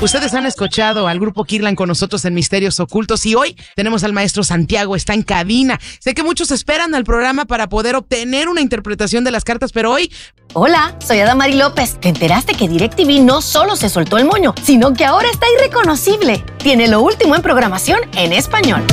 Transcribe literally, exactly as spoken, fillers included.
Ustedes han escuchado al grupo Kirlan con nosotros en Misterios Ocultos y hoy tenemos al maestro Santiago, está en cabina. Sé que muchos esperan al programa para poder obtener una interpretación de las cartas, pero hoy... Hola, soy Adamari López. ¿Te enteraste que DirecTV no solo se soltó el moño, sino que ahora está irreconocible? Tiene lo último en programación en español.